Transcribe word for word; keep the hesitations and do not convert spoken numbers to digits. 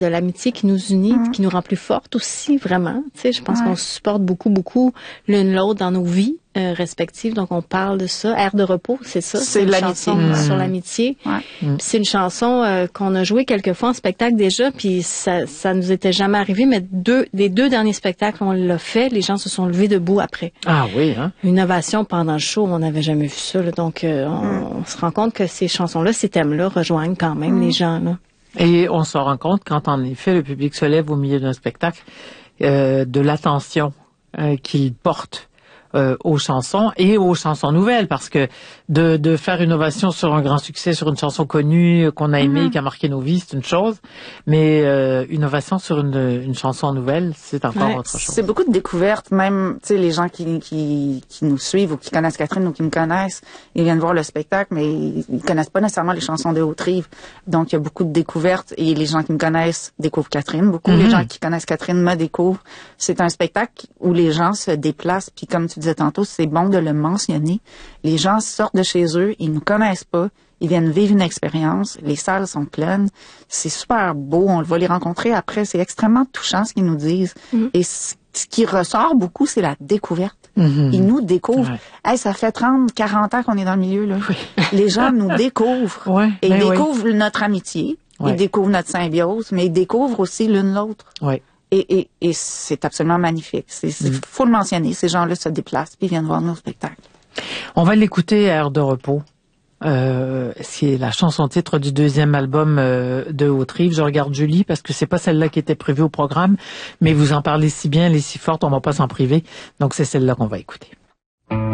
de l'amitié qui nous unit, Mm. qui nous rend plus fortes aussi, vraiment. Tu sais, je pense Ouais. qu'on se supporte beaucoup, beaucoup l'une l'autre dans nos vies euh, respectives. Donc, on parle de ça. Air de repos, c'est ça. C'est une l'amitié. chanson Mm. sur l'amitié. Ouais. Puis c'est une chanson euh, qu'on a jouée quelques fois en spectacle déjà, puis ça, ça nous était jamais arrivé, mais deux, les deux derniers spectacles, on l'a fait, les gens se sont levés debout après. Ah oui, hein? Une ovation pendant le show, on n'avait jamais vu ça. Là. Donc, euh, on, Mm. on se rend compte que ces chansons-là, ces thèmes-là rejoignent quand même Mm. les gens. Là. Et on se rend compte quand, en effet, le public se lève au milieu d'un spectacle, euh, de l'attention euh, qu'il porte euh, aux chansons et aux chansons nouvelles, parce que de, de faire une ovation sur un grand succès, sur une chanson connue euh, qu'on a aimée, Mm-hmm. qui a marqué nos vies, c'est une chose, mais euh, une ovation sur une, une chanson nouvelle, c'est encore Ouais, autre chose. C'est beaucoup de découvertes, même, tu sais, les gens qui, qui, qui nous suivent ou qui connaissent Catherine ou qui me connaissent, ils viennent voir le spectacle, mais ils, ils connaissent pas nécessairement les chansons de Haute-Rive. Donc, il y a beaucoup de découvertes et les gens qui me connaissent découvrent Catherine. Beaucoup, Mhm. les gens qui connaissent Catherine me découvrent. C'est un spectacle où les gens se déplacent, puis comme tu disais tantôt, c'est bon de le mentionner. Les gens sortent de chez eux, ils nous connaissent pas, ils viennent vivre une expérience, les salles sont pleines, c'est super beau, on va les rencontrer après, c'est extrêmement touchant ce qu'ils nous disent. Mhm. Et ce ce qui ressort beaucoup, c'est la découverte. Mhm. Ils nous découvrent. Ouais. Hey, ça fait trente, quarante ans qu'on est dans le milieu, là. Les gens nous découvrent. Ouais, et ils ben oui. découvrent notre amitié, Ouais. ils découvrent notre symbiose, mais ils découvrent aussi l'une l'autre. Ouais. Et, et, et c'est absolument magnifique. C'est, c'est, Mm. faut le mentionner. Ces gens-là se déplacent puis ils viennent voir nos spectacles. On va l'écouter, Air de repos. Euh, c'est la chanson titre du deuxième album euh, de Haute-Rive. Je regarde Julie parce que c'est pas celle-là qui était prévue au programme, mais vous en parlez si bien, elle est si forte, on va pas s'en priver. Donc c'est celle-là qu'on va écouter.